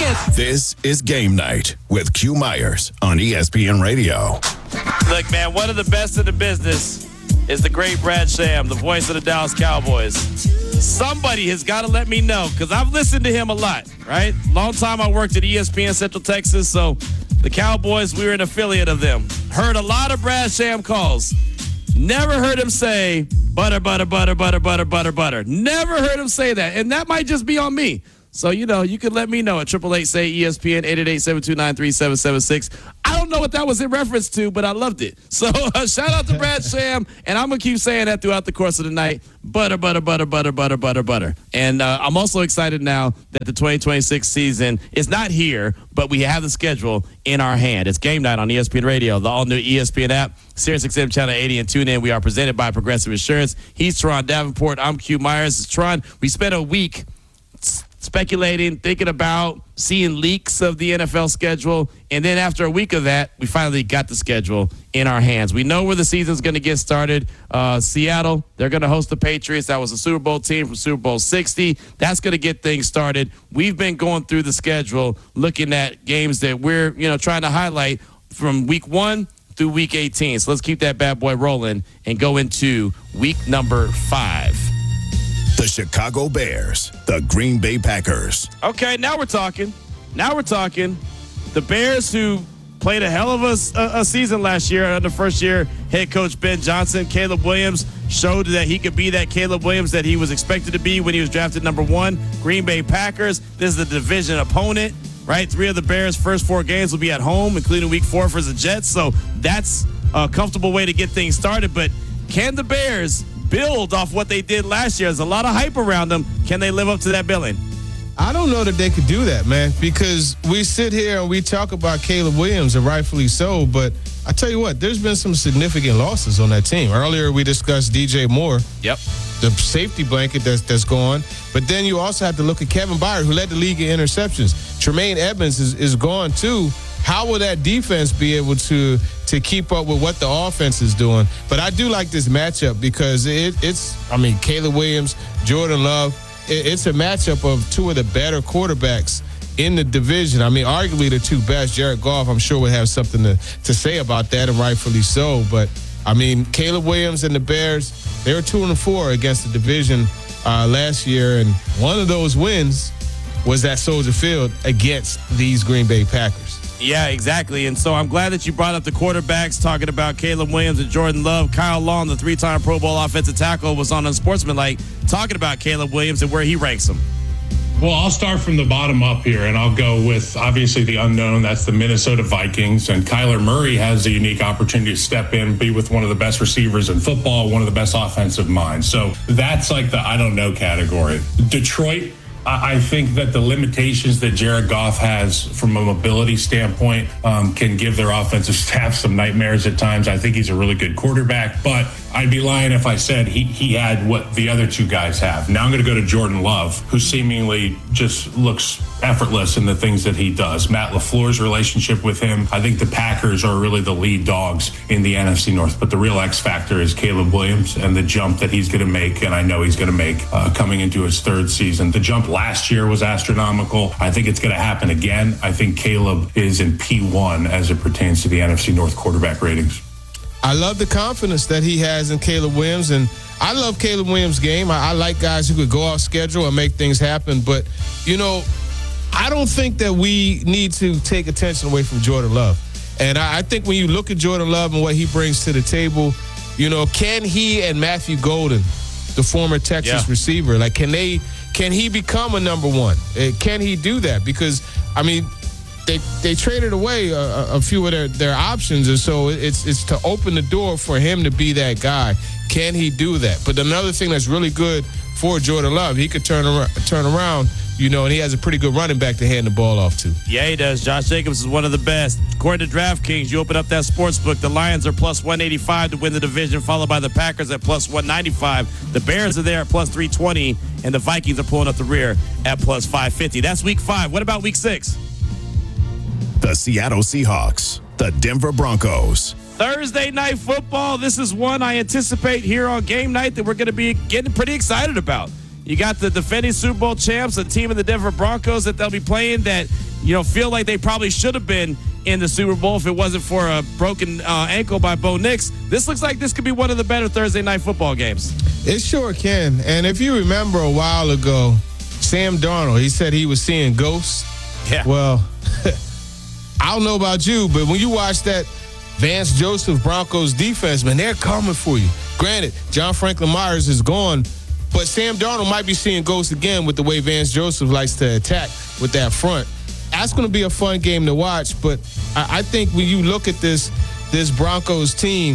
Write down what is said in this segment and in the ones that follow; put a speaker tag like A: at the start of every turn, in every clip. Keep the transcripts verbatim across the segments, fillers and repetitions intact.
A: is.
B: This is Game Night with Q Myers on E S P N Radio.
C: Look, man, one of the best in the business is the great Brad Sham, the voice of the Dallas Cowboys. Somebody has got to let me know, because I've listened to him a lot, right? Long time I worked at E S P N Central Texas, so the Cowboys, we were an affiliate of them. Heard a lot of Brad Sham calls. Never heard him say, butter, butter, butter, butter, butter, butter, butter. Never heard him say that, and that might just be on me. So, you know, you can let me know at triple eight say E S P N, eight eight eight, seven two nine, three seven seven six. I don't know what that was in reference to, but I loved it. So, uh, shout out to Brad Sham, and I'm going to keep saying that throughout the course of the night. Butter, butter, butter, butter, butter, butter, butter. And uh, I'm also excited now that the twenty twenty-six season is not here, but we have the schedule in our hand. It's Game Night on E S P N Radio, the all-new E S P N app, Sirius X M Channel eighty, and tune in. We are presented by Progressive Insurance. He's Teron Davenport. I'm Q Myers. Teron, we spent a week speculating, thinking about, seeing leaks of the N F L schedule, and then after a week of that, we finally got the schedule in our hands. We know where the season's going to get started. Uh, Seattle, they're going to host the Patriots. That was a Super Bowl team from Super Bowl sixty. That's going to get things started. We've been going through the schedule, looking at games that we're, you know, trying to highlight from week one through week eighteen. So let's keep that bad boy rolling and go into week number five.
B: The Chicago Bears, the Green Bay Packers.
C: Okay, now we're talking. Now we're talking. The Bears, who played a hell of a, a, a season last year under first-year head coach Ben Johnson. Caleb Williams showed that he could be that Caleb Williams that he was expected to be when he was drafted number one. Green Bay Packers, this is a division opponent, right? Three of the Bears' first four games will be at home, including week four for the Jets. So that's a comfortable way to get things started. But can the Bears build off what they did last year? There's a lot of hype around them. Can they live up to that billing?
D: I don't know that they could do that, man, because we sit here and we talk about Caleb Williams, and rightfully so, but I tell you what, there's been some significant losses on that team. Earlier we discussed D J Moore.
C: Yep.
D: The safety blanket that's that's gone. But then you also have to look at Kevin Byard, who led the league in interceptions. Tremaine Edmonds is, is gone too. How will that defense be able to to keep up with what the offense is doing? But I do like this matchup because it, it's, I mean, Caleb Williams, Jordan Love, it, it's a matchup of two of the better quarterbacks in the division. I mean, arguably the two best. Jared Goff, I'm sure, would have something to, to say about that, and rightfully so. But, I mean, Caleb Williams and the Bears, they were two and four against the division uh, last year, and one of those wins was at Soldier Field against these Green Bay Packers.
C: Yeah, exactly. And so I'm glad that you brought up the quarterbacks, talking about Caleb Williams and Jordan Love. Kyle Long, the three-time Pro Bowl offensive tackle, was on Unsportsmanlike talking about Caleb Williams and where he ranks him.
E: Well, I'll start from the bottom up here, and I'll go with, obviously, the unknown. That's the Minnesota Vikings. And Kyler Murray has a unique opportunity to step in, be with one of the best receivers in football, one of the best offensive minds. So that's like the I don't know category. Detroit, I think that the limitations that Jared Goff has from a mobility standpoint um, can give their offensive staff some nightmares at times. I think he's a really good quarterback, but I'd be lying if I said he, he had what the other two guys have. Now I'm going to go to Jordan Love, who seemingly just looks effortless in the things that he does. Matt LaFleur's relationship with him, I think the Packers are really the lead dogs in the N F C North, but the real X factor is Caleb Williams and the jump that he's going to make, and I know he's going to make uh, coming into his third season. The jump last year was astronomical. I think it's going to happen again. I think Caleb is in P one as it pertains to the N F C North quarterback ratings.
D: I love the confidence that he has in Caleb Williams, and I love Caleb Williams' game. I, I like guys who could go off schedule and make things happen, but, you know, I don't think that we need to take attention away from Jordan Love. And I, I think when you look at Jordan Love and what he brings to the table, you know, can he and Matthew Golden, the former Texas
C: yeah.
D: receiver, like, can they, can he become a number one? Uh, can he do that? Because, I mean, They, they traded away a, a few of their, their options, and so it's it's to open the door for him to be that guy. Can he do that? But another thing that's really good for Jordan Love, he could turn around, turn around, you know, and he has a pretty good running back to hand the ball off to.
C: Yeah, he does. Josh Jacobs is one of the best. According to DraftKings, you open up that sports book, the Lions are plus one eighty-five to win the division, followed by the Packers at plus one ninety-five. The Bears are there at plus three twenty, and the Vikings are pulling up the rear at plus five fifty. That's week five. What about week six?
B: The Seattle Seahawks, the Denver Broncos.
C: Thursday night football. This is one I anticipate here on game night that we're going to be getting pretty excited about. You got the defending Super Bowl champs, a team of the Denver Broncos that they'll be playing that you know, feel like they probably should have been in the Super Bowl if it wasn't for a broken uh, ankle by Bo Nix. This looks like this could be one of the better Thursday night football games.
D: It sure can. And if you remember a while ago, Sam Darnold, he said he was seeing ghosts.
C: Yeah.
D: Well, I don't know about you, but when you watch that Vance Joseph Broncos defense, man, they're coming for you. Granted, John Franklin Myers is gone, but Sam Darnold might be seeing ghosts again with the way Vance Joseph likes to attack with that front. That's going to be a fun game to watch, but I, I think when you look at this, this Broncos team,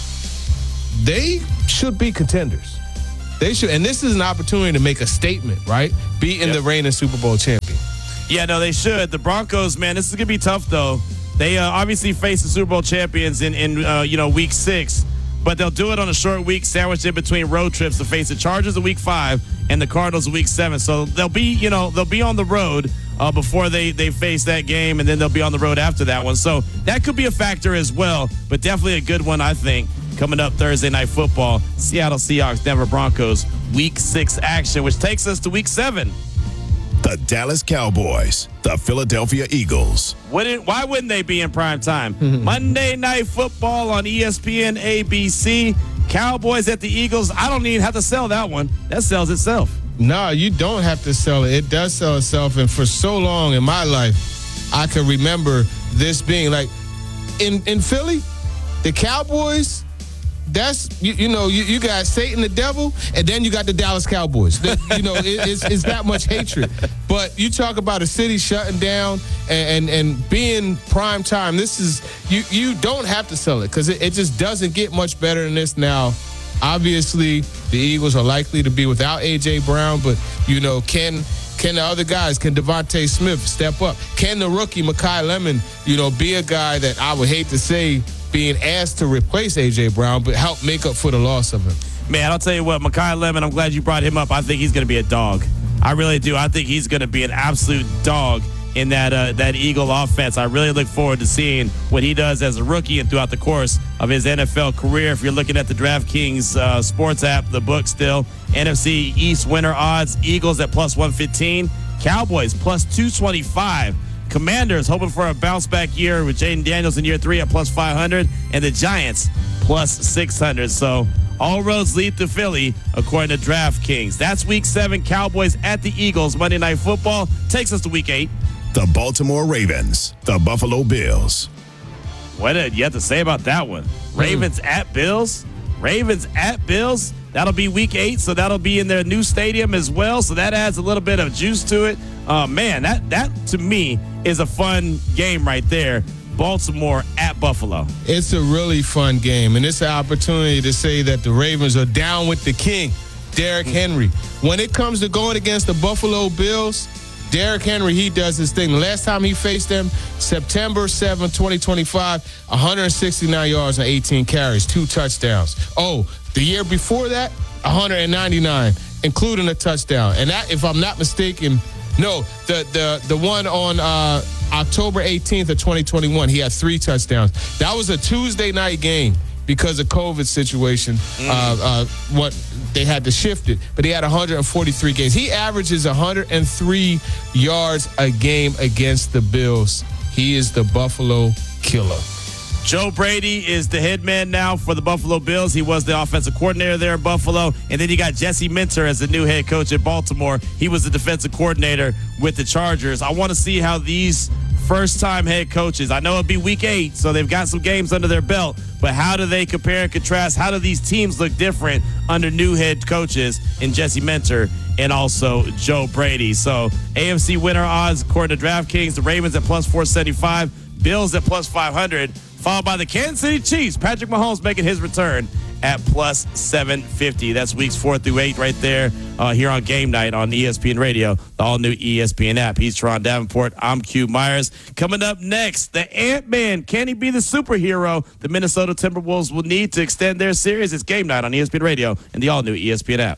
D: they should be contenders. They should, and this is an opportunity to make a statement, right? Beating yep. the reigning Super Bowl champion.
C: Yeah, no, they should. The Broncos, man, this is going to be tough, though. They uh, obviously face the Super Bowl champions in, in uh, you know, week six, but they'll do it on a short week sandwiched in between road trips to face the Chargers in week five and the Cardinals in week seven. So they'll be, you know, they'll be on the road uh, before they, they face that game, and then they'll be on the road after that one. So that could be a factor as well, but definitely a good one, I think, coming up Thursday Night Football. Seattle Seahawks, Denver Broncos, week six action, which takes us to week seven.
B: The Dallas Cowboys, the Philadelphia Eagles.
C: Wouldn't, why wouldn't they be in prime time? Monday Night Football on E S P N, A B C. Cowboys at the Eagles. I don't even have to sell that one. That sells itself.
D: No, you don't have to sell it. It does sell itself. And for so long in my life, I can remember this being like, in, in Philly, the Cowboys, that's, you, you know, you, you got Satan the devil, and then you got the Dallas Cowboys. The, you know, it, it's, it's that much hatred. But you talk about a city shutting down and, and, and being prime time. This is, you, you don't have to sell it because it, it just doesn't get much better than this now. Obviously, the Eagles are likely to be without A J. Brown, but, you know, can can the other guys, can Devontae Smith step up? Can the rookie, Mekhi Lemon, you know, be a guy that I would hate to say being asked to replace A J. Brown, but help make up for the loss of him?
C: Man, I'll tell you what, Mekhi Lemon, I'm glad you brought him up. I think he's going to be a dog. I really do. I think he's going to be an absolute dog in that uh, that Eagle offense. I really look forward to seeing what he does as a rookie and throughout the course of his N F L career. If you're looking at the DraftKings uh, sports app, the book still, N F C East winner odds, Eagles at plus one fifteen, Cowboys plus two twenty-five. Commanders hoping for a bounce-back year with Jaden Daniels in year three at plus five hundred, and the Giants plus six hundred. So all roads lead to Philly, according to DraftKings. That's week seven, Cowboys at the Eagles. Monday Night Football takes us to week eight.
B: The Baltimore Ravens, the Buffalo Bills.
C: What did you have to say about that one? Ravens mm. at Bills? Ravens at Bills? That'll be week eight, so that'll be in their new stadium as well, so that adds a little bit of juice to it. Uh, man, that, that to me is a fun game right there. Baltimore at Buffalo.
D: It's a really fun game, and it's an opportunity to say that the Ravens are down with the king, Derrick Henry. When it comes to going against the Buffalo Bills, Derrick Henry, he does his thing. The last time he faced them, September seventh, twenty twenty-five, one hundred sixty-nine yards and eighteen carries, two touchdowns. Oh, the year before that, one hundred ninety-nine, including a touchdown. And that, if I'm not mistaken, no, the the the one on uh, October eighteenth of twenty twenty-one, he had three touchdowns. That was a Tuesday night game because of COVID situation. Mm. Uh, uh, what they had to shift it, but he had one hundred forty-three games. He averages one hundred three yards a game against the Bills. He is the Buffalo killer.
C: Joe Brady is the head man now for the Buffalo Bills. He was the offensive coordinator there in Buffalo. And then you got Jesse Minter as the new head coach at Baltimore. He was the defensive coordinator with the Chargers. I want to see how these first-time head coaches, I know it'll be week eight, so they've got some games under their belt, but how do they compare and contrast? How do these teams look different under new head coaches in Jesse Minter and also Joe Brady? So A F C winner odds, according to DraftKings, the Ravens at plus four seventy-five, Bills at plus five hundred, followed by the Kansas City Chiefs. Patrick Mahomes making his return at plus seven fifty. That's weeks four through eight right there uh, here on Game Night on E S P N Radio, the all-new E S P N app. He's Teron Davenport. I'm Q Myers. Coming up next, the Ant-Man. Can he be the superhero the Minnesota Timberwolves will need to extend their series? It's Game Night on E S P N Radio and the all-new E S P N app.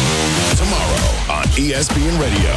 B: Tomorrow on E S P N Radio,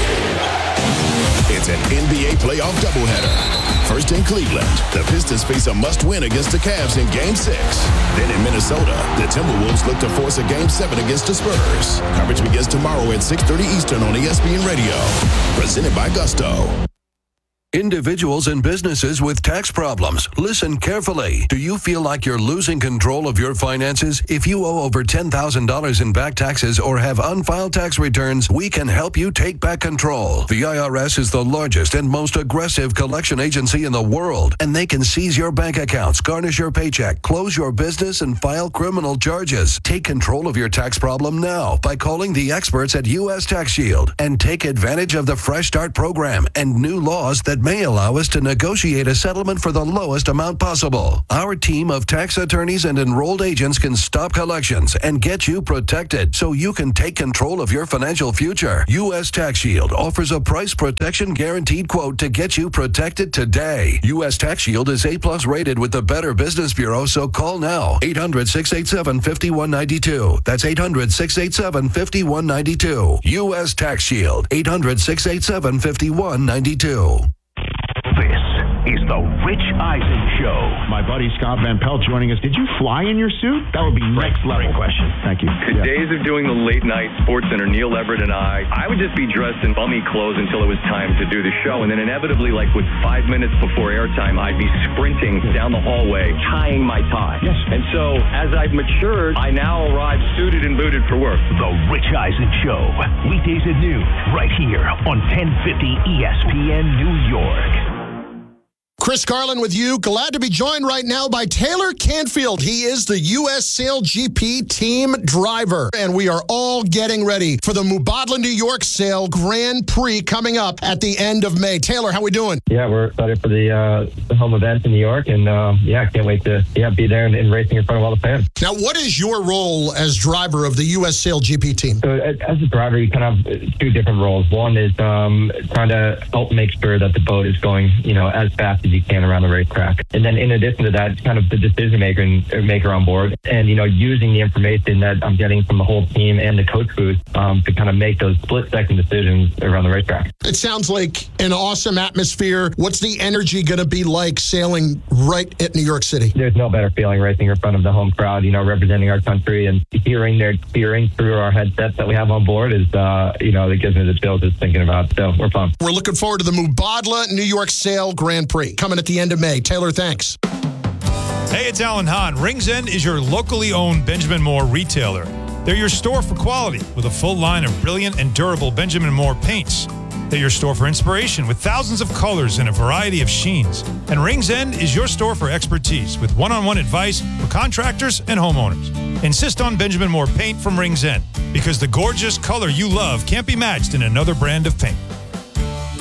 B: it's an N B A playoff doubleheader. First in Cleveland, the Pistons face a must-win against the Cavs in Game six. Then in Minnesota, the Timberwolves look to force a Game seven against the Spurs. Coverage begins tomorrow at six thirty Eastern on E S P N Radio. Presented by Gusto.
A: Individuals and businesses with tax problems, listen carefully. Do you feel like you're losing control of your finances? If you owe over ten thousand dollars in back taxes or have unfiled tax returns, we can help you take back control. The I R S is the largest and most aggressive collection agency in the world, and they can seize your bank accounts, garnish your paycheck, close your business, and file criminal charges. Take control of your tax problem now by calling the experts at U S Tax Shield and take advantage of the Fresh Start program and new laws that may allow us to negotiate a settlement for the lowest amount possible. Our team of tax attorneys and enrolled agents can stop collections and get you protected so you can take control of your financial future. U S Tax Shield offers a price protection guaranteed quote to get you protected today. U S Tax Shield is A plus rated with the Better Business Bureau, so call now. eight hundred, six eight seven, five one nine two. That's eight hundred, six eight seven, five one nine two. U S Tax Shield. eight hundred, six eight seven, five one nine two.
F: This is the Rich Eisen Show.
G: My buddy Scott Van Pelt joining us. Did you fly in your suit? That would be next level.
F: Great question.
G: Thank you.
H: The
G: Yeah.
H: days of doing the late night Sports Center, Neil Everett and I, I would just be dressed in bummy clothes until it was time to do the show. And then inevitably, like with five minutes before airtime, I'd be sprinting down the hallway, tying my tie.
G: Yes.
H: And so as I've matured, I now arrive suited and booted for work.
F: The Rich Eisen Show. Weekdays at noon, right here on ten fifty E S P N New York.
I: Chris Carlin with you. Glad to be joined right now by Taylor Canfield. He is the U S Sail G P team driver. And we are all getting ready for the Mubadala, New York Sail Grand Prix coming up at the end of May. Taylor, how we doing?
J: Yeah, we're excited for the, uh, the home event in New York. And, uh, yeah, can't wait to yeah be there and, and racing in front of all the fans.
I: Now, what is your role as driver of the U S Sail G P team?
J: So as a driver, you kind of have two different roles. One is um, trying to help make sure that the boat is going, you know, as fast as you can around the racetrack. And then in addition to that, kind of the decision maker maker on board and, you know, using the information that I'm getting from the whole team and the coach booth um, to kind of make those split second decisions around the racetrack.
I: It sounds like an awesome atmosphere. What's the energy going to be like sailing right at New York City?
J: There's no better feeling racing in front of the home crowd, you know, representing our country and hearing their cheering through our headsets that we have on board is, uh, you know, it gives me the chills just thinking about it. So we're pumped.
I: We're looking forward to the Mubadala New York Sail Grand Prix coming at the end of May. Taylor, thanks.
K: Hey, it's Alan Hahn. Rings End is your locally owned Benjamin Moore retailer. They're your store for quality with a full line of brilliant and durable Benjamin Moore paints. They're your store for inspiration with thousands of colors and a variety of sheens. And Rings End is your store for expertise with one-on-one advice for contractors and homeowners. Insist on Benjamin Moore paint from Rings End because the gorgeous color you love can't be matched in another brand of paint.